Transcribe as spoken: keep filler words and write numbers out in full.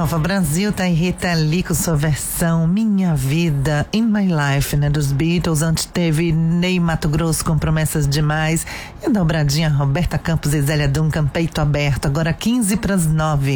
Nova Brasil, tá aí Rita Lee com sua versão Minha Vida, In My Life, né, dos Beatles. Antes teve Ney Matogrosso com Promessas Demais. E a dobradinha Roberta Campos e Zélia Duncan, Peito Aberto. Agora quinze para as nove.